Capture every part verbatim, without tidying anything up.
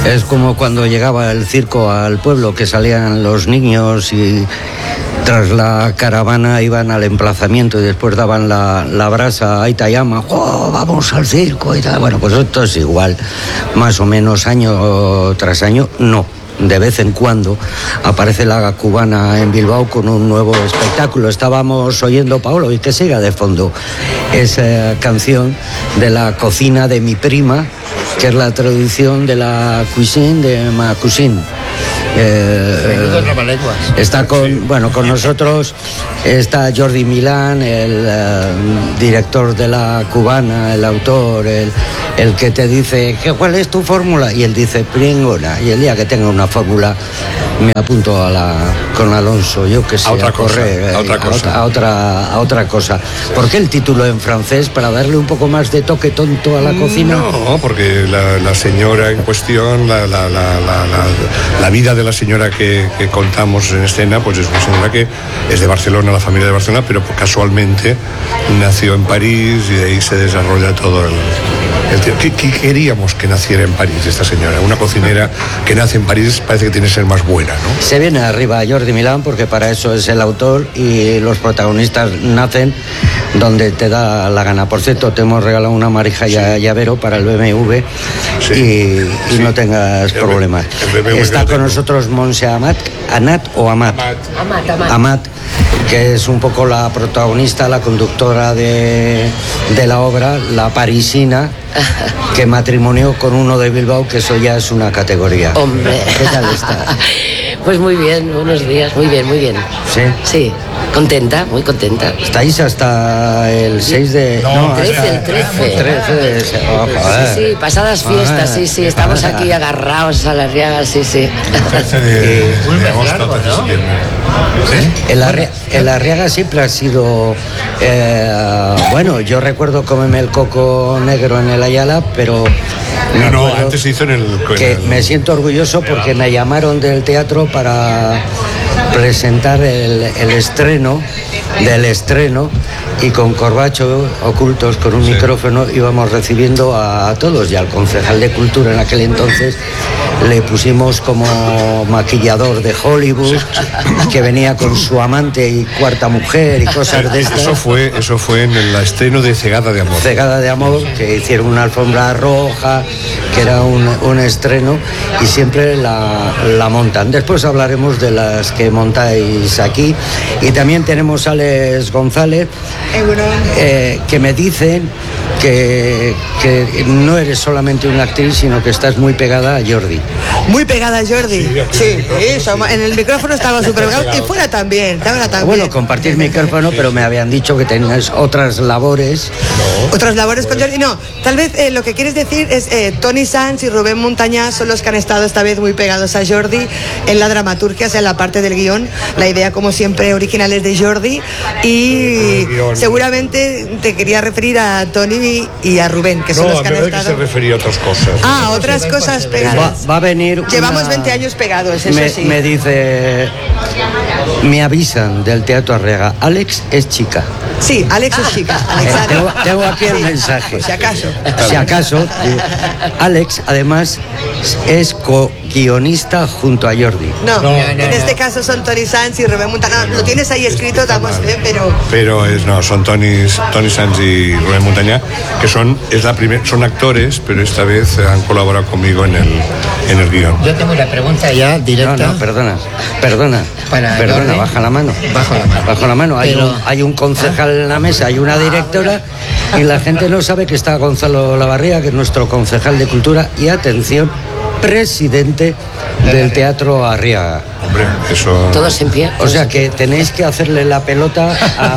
Es como cuando llegaba el circo al pueblo, que salían los niños y tras la caravana iban al emplazamiento y después daban la, la brasa a Itayama. ¡Oh, vamos al circo! Y tal. Bueno, pues esto es igual, más o menos año tras año, no. De vez en cuando aparece la cubana en Bilbao con un nuevo espectáculo. Estábamos oyendo, Paolo, y que siga de fondo esa canción de la cocina de mi prima, que es la traducción de la cuisine de ma cousine. Eh, está con bueno con nosotros está Jordi Milán, el uh, director de la cubana, el autor, el, el que te dice ¿cuál es tu fórmula? Y él dice pringona, y el día que tenga una fórmula me apunto a la con Alonso, yo que sé, a, otra a correr cosa, a otra a, cosa. a otra a otra cosa. ¿Por qué el título en francés? ¿Para darle un poco más de toque tonto a la cocina? No, porque la, la señora en cuestión, la, la, la, la, la, la vida de la señora que, que contamos en escena, pues es una señora que es de Barcelona, la familia de Barcelona, pero casualmente nació en París y de ahí se desarrolla todo el... el ¿Qué, qué queríamos que naciera en París esta señora? Una cocinera que nace en París parece que tiene que ser más buena, ¿no? Se viene arriba Jordi Milán porque para eso es el autor y los protagonistas nacen donde te da la gana. Por cierto, te hemos regalado una marija sí. llavero para el B M W sí. y, y sí. no tengas el problemas. Está con nosotros Montse Amat, Anat o Amat. Amat, Amat. Amat, que es un poco la protagonista, la conductora de, de la obra, la parisina, que matrimonió con uno de Bilbao, que eso ya es una categoría. Hombre. ¿Qué tal está? Pues muy bien, buenos días, muy bien, muy bien. ¿Sí? Sí, contenta, muy contenta. ¿Estáis hasta el seis de...? No, el trece, el trece. El trece de... Oh, sí, sí, pasadas fiestas, sí, sí, estamos aquí agarrados a la Arriaga, sí, sí. El trece de agosto, ¿no? ¿Sí? El, Arri- el Arriaga siempre ha sido... Eh, bueno, yo recuerdo comerme el coco negro en el Ayala, pero... No, no, antes se hizo en el... Que en el... me siento orgulloso porque me llamaron del teatro para presentar el, el estreno, del estreno, y con corbacho ocultos, con un sí. micrófono, íbamos recibiendo a, a todos, y al concejal de Cultura en aquel entonces le pusimos como maquillador de Hollywood, que venía con su amante y cuarta mujer y cosas de estas. Eso fue, eso fue en el estreno de Cegada de Amor. Cegada de Amor, que hicieron una alfombra roja, que era un, un estreno, y siempre la, la montan. Después hablaremos de las que montáis aquí. Y también tenemos a Alex González, eh, que me dicen que, que no eres solamente una actriz, sino que estás muy pegada a Jordi. Muy pegada a Jordi. Sí, sí, eso, en el micrófono estaba súper pegado, y fuera también, fuera también. Bueno, compartir micrófono, pero me habían dicho que tenías otras labores. No. Otras labores con Jordi. No, tal vez eh, lo que quieres decir es eh, Toni Sans y Rubén Montañá son los que han estado esta vez muy pegados a Jordi en la dramaturgia, o sea, en la parte del guión. La idea, como siempre, original es de Jordi, y seguramente te quería referir a Toni y a Rubén, que son no, los que han estado... No, que se refería a otras cosas. Ah, otras cosas pegadas. Va, va a venir Llevamos una... veinte años pegados, eso me, sí. Me dice... Me avisan del Teatro Arriaga, Alex es chica. Sí, Alex es chica. Alex, eh, tengo, tengo aquí el sí, mensaje. Si acaso. Si acaso. Eh, Alex, además, es co-guionista junto a Jordi. No, no, no en no, este no. caso son Toni Sans y Rubén Montañá. No, lo tienes ahí escrito, damos fe, pero... Pero es, no, son Toni, Toni Sans y Rubén Montañá, que son, es la primer, son actores, pero esta vez han colaborado conmigo en el, en el guión. Yo tengo una pregunta ya directa. No, no, perdona, perdona. Para perdona, Jordi. baja la mano. Bajo la mano. Bajo la mano. Hay, pero... un, hay un concejal en la mesa, hay una directora, y la gente no sabe que está Gonzalo Lavarría, que es nuestro concejal de Cultura, y atención, presidente del Teatro Arriaga. Hombre, eso... Todos en pie. O sea que tenéis que hacerle la pelota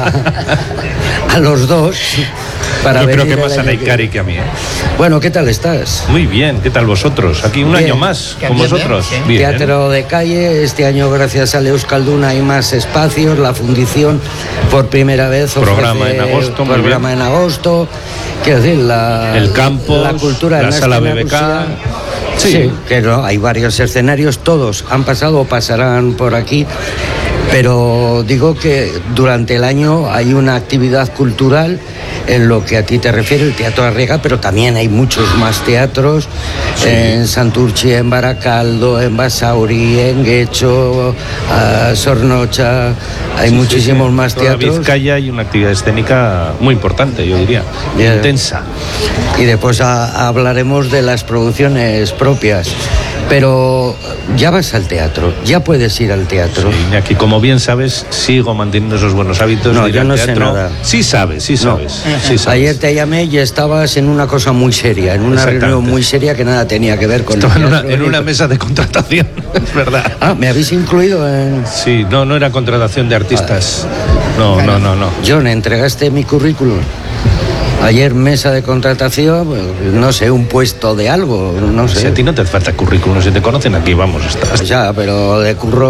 a, a los dos. Para Yo creo que más a Naikari que a mí, ¿eh? Bueno, ¿qué tal estás? Muy bien, ¿qué tal vosotros? Aquí un bien. año más con vosotros. Bien, bien. Teatro de calle, este año gracias a Euskalduna hay más espacios, la fundición por primera vez programa en agosto, muy programa bien. en agosto, quiero decir, la, el campo, la cultura, la sala B B K. Sí, sí, que no, hay varios escenarios, todos han pasado o pasarán por aquí. Pero digo que durante el año hay una actividad cultural en lo que a ti te refiere, el Teatro Arriaga, pero también hay muchos más teatros, sí. En Santurchi, en Baracaldo, en Basauri, en Guecho, uh, Sornocha, hay sí, muchísimos sí, sí. más Toda teatros. Vizcaya hay una actividad escénica muy importante, yo diría, yeah. intensa. Y después a, hablaremos de las producciones propias. Pero ya vas al teatro, ya puedes ir al teatro. Sí, Iñaki, como bien sabes, sigo manteniendo esos buenos hábitos. No, de ir yo al no teatro. sé nada. Sí sabes, sí sabes, no. sí sabes. Ayer te llamé y estabas en una cosa muy seria, en una reunión muy seria que nada tenía que ver con Estaba el en una, teatro. en una mesa de contratación, es verdad. Ah, ¿me habéis incluido en...? Sí, no, no era contratación de artistas. No, no, no, no. John, ¿entregaste mi currículum? Ayer mesa de contratación, no sé, un puesto de algo, no sé. Si a ti no te falta currículum, si te conocen aquí, vamos, estás. Ya, pero de curro